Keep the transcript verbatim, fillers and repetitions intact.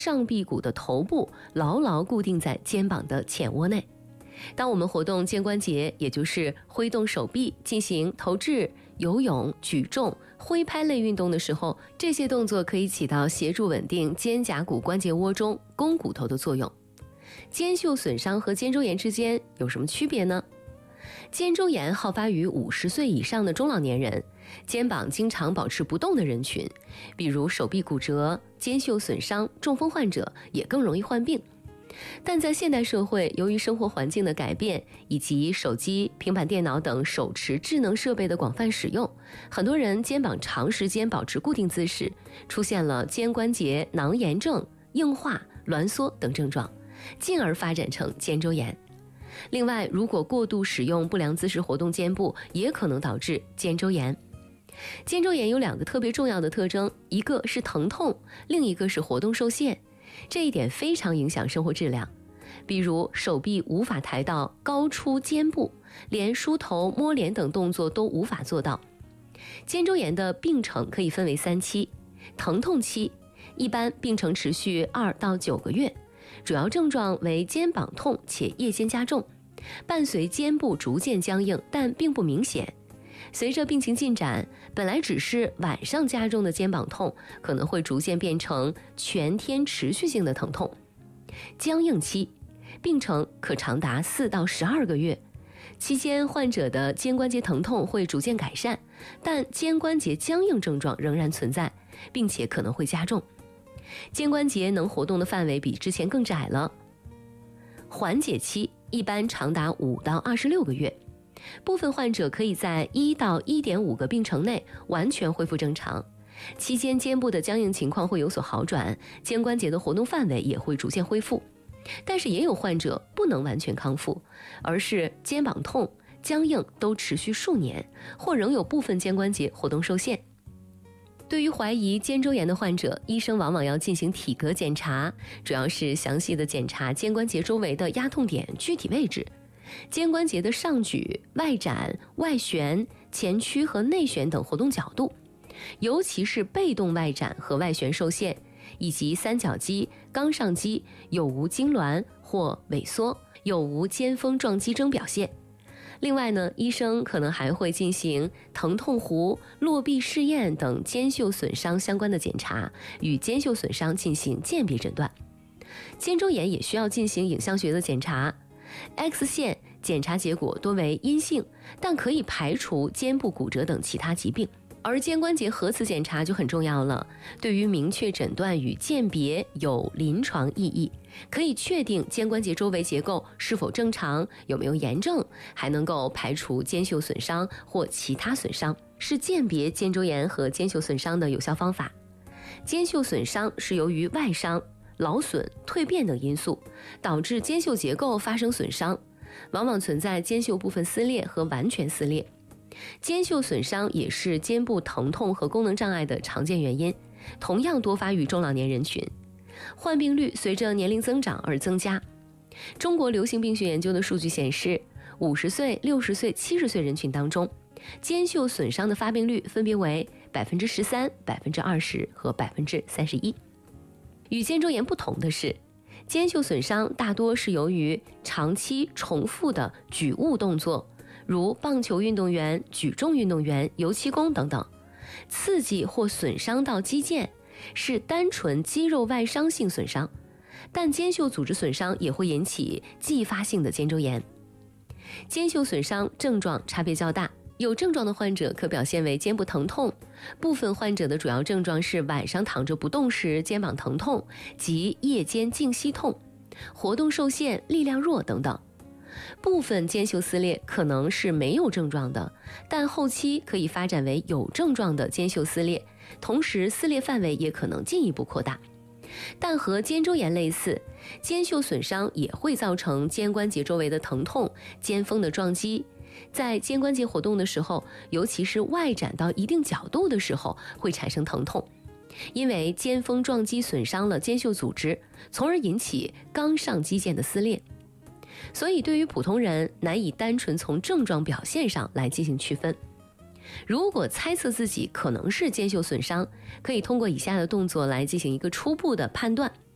上臂骨的头部牢牢固定在肩膀的前窝内。当我们活动肩关节，也就是挥动手臂进行投掷、游泳、举重、挥拍类运动的时候，这些动作可以起到协助稳定肩胛骨关节窝中肱骨头的作用。肩袖损伤和肩周炎之间有什么区别呢？肩周炎好发于五十岁以上的中老年人，肩膀经常保持不动的人群，比如手臂骨折、肩袖损伤、中风患者也更容易患病。但在现代社会，由于生活环境的改变以及手机、平板电脑等手持智能设备的广泛使用，很多人肩膀长时间保持固定姿势，出现了肩关节囊炎症、硬化、挛缩等症状，进而发展成肩周炎。另外，如果过度使用不良姿势活动肩部，也可能导致肩周炎。肩周炎有两个特别重要的特征，一个是疼痛，另一个是活动受限。这一点非常影响生活质量，比如手臂无法抬到高出肩部，连梳头、摸脸等动作都无法做到。肩周炎的病程可以分为三期，疼痛期一般病程持续二到九个月，主要症状为肩膀痛且夜间加重，伴随肩部逐渐僵硬，但并不明显。随着病情进展，本来只是晚上加重的肩膀痛，可能会逐渐变成全天持续性的疼痛。僵硬期，病程可长达四到十二个月，期间患者的肩关节疼痛会逐渐改善，但肩关节僵硬症状仍然存在，并且可能会加重。肩关节能活动的范围比之前更窄了。缓解期一般长达五到二十六个月。部分患者可以在一到一点五个病程内完全恢复正常，期间肩部的僵硬情况会有所好转，肩关节的活动范围也会逐渐恢复。但是也有患者不能完全康复，而是肩膀痛、僵硬都持续数年，或仍有部分肩关节活动受限。对于怀疑肩周炎的患者，医生往往要进行体格检查，主要是详细的检查肩关节周围的压痛点具体位置，肩关节的上举、外展、外旋、前屈和内旋等活动角度，尤其是被动外展和外旋受限，以及三角肌、肛上肌有无痉挛或萎缩，有无肩峰状肌征表现。另外呢，医生可能还会进行疼痛弧、落臂试验等肩袖损伤相关的检查，与肩袖损伤进行鉴别诊断。肩周炎也需要进行影像学的检查， X 线检查结果多为阴性，但可以排除肩部骨折等其他疾病。而肩关节核磁检查就很重要了，对于明确诊断与鉴别有临床意义，可以确定肩关节周围结构是否正常，有没有炎症，还能够排除肩袖损伤或其他损伤，是鉴别肩周炎和肩袖损伤的有效方法。肩袖损伤是由于外伤、劳损、蜕变等因素导致肩袖结构发生损伤，往往存在肩袖部分撕裂和完全撕裂。肩袖损伤也是肩部疼痛和功能障碍的常见原因，同样多发于中老年人群，患病率随着年龄增长而增加。中国流行病学研究的数据显示，五十岁、六十岁、七十岁人群当中，肩袖损伤的发病率分别为百分之十三、百分之二十和百分之三十一。与肩周炎不同的是，肩袖损伤大多是由于长期重复的举物动作，如棒球运动员、举重运动员、油漆工等等，刺激或损伤到肌腱，是单纯肌肉外伤性损伤，但肩袖组织损伤也会引起继发性的肩周炎。肩袖损伤症状差别较大，有症状的患者可表现为肩部疼痛，部分患者的主要症状是晚上躺着不动时肩膀疼痛及夜间静息痛、活动受限、力量弱等等。部分肩袖撕裂可能是没有症状的，但后期可以发展为有症状的肩袖撕裂，同时撕裂范围也可能进一步扩大。但和肩周炎类似，肩袖损伤也会造成肩关节周围的疼痛、肩峰的撞击，在肩关节活动的时候，尤其是外展到一定角度的时候，会产生疼痛，因为肩峰撞击损伤了肩袖组织，从而引起肛上肌腱的撕裂。所以对于普通人难以单纯从症状表现上来进行区分。如果猜测自己可能是肩袖损伤，可以通过以下的动作来进行一个初步的判断。